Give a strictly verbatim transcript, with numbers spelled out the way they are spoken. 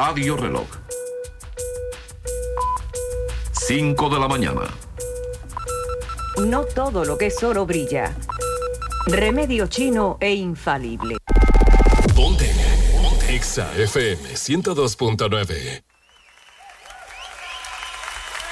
Radio Reloj. cinco de la mañana. No todo lo que es oro brilla. Remedio chino e infalible. Ponte. Ponte. Exa F M ciento dos punto nueve.